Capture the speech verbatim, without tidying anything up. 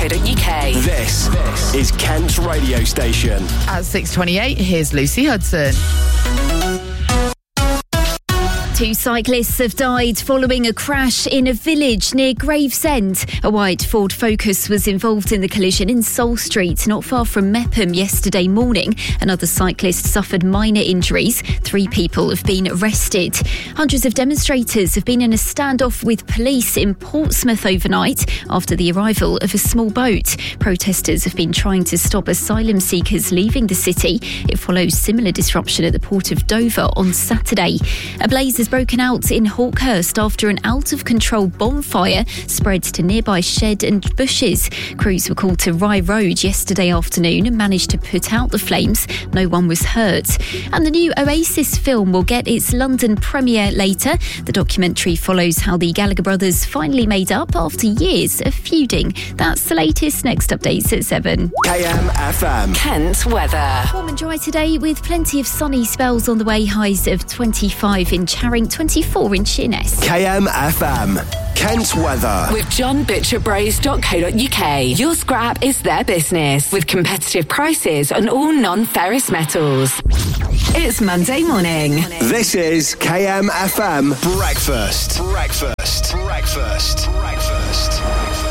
uk. This is Kent's radio station. At six twenty-eight, here's Lucy Hudson. Two cyclists have died following a crash in a village near Gravesend. A white Ford Focus was involved in the collision in Sol Street, not far from Mepham, yesterday morning. Another cyclist suffered minor injuries. Three people have been arrested. Hundreds of demonstrators have been in a standoff with police in Portsmouth overnight after the arrival of a small boat. Protesters have been trying to stop asylum seekers leaving the city. It follows similar disruption at the port of Dover on Saturday. A blaze has broken out in Hawkhurst after an out-of-control bonfire spread to nearby shed and bushes. Crews were called to Rye Road yesterday afternoon and managed to put out the flames. No one was hurt. And the new Oasis film will get its London premiere later. The documentary follows how the Gallagher brothers finally made up after years of feuding. That's the latest. Next updates at seven. K M F M. Kent weather. Warm and dry today with plenty of sunny spells on the way. Highs of twenty-five in Charing, twenty-four in Sheerness. K M F M. Kent weather. With john butcher bros dot co dot uk. Your scrap is their business with competitive prices on all non-ferrous metals. It's Monday morning. This is K M F M Breakfast. Breakfast. Breakfast. Breakfast.